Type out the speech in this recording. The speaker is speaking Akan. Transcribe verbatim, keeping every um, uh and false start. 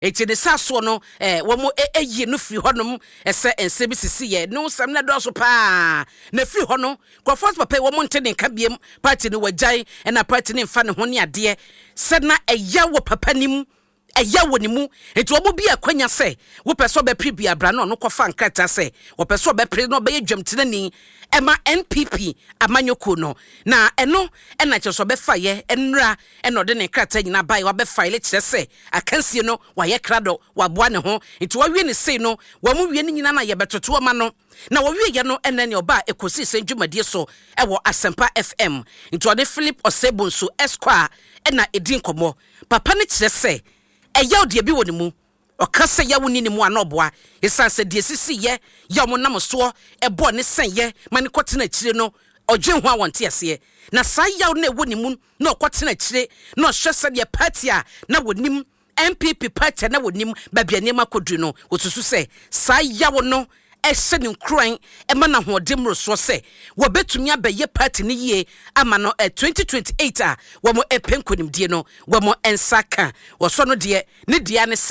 eti de saso no eh wo mo eyi no firi honom ese ense bi sisi ye no sam na do so pa na firi hono ko first papa wo mo ntene nka biem party no wagyan na party ne mfa ne ho ne ade se na eya wo papa nim eya wo nimu eti wo bi akwanya se wo peso be pre bia bra no no kofa nkata se wo peso be pre no be dwamtene ni ema N P P amanyoko no na eno ena cheso be faye enra eno de ne krata nyina bai wa be file kire se akansie no wa ye krado wa boa ne ho enti wa wie ne sei no wa mu wie ne nyina na ye betoto ma no na wa wie ye no ena ne oba ekosi senjumadie so ewo Asempa F M enti ode Philip Osebonso Esquire ena edin komo papa ne kire se eya ode bi woni mu okase ya woni ni mu anoboa esanse de sisi ye ya mo nam so ebo ne sen ye mane kotena kire no odwen ho awonte ase na sa ya na woni mu na okotena kire na ohwese de party a na wonim N P P party na wonim babia ma kodru no osusu se sa ya wo no ese ne nkran e ma na hodem roso se wo betumi abaye party ne ye ama no twenty twenty-eight a wo mo epenkonim die no wo mo ensaka wo so no de ne dia ne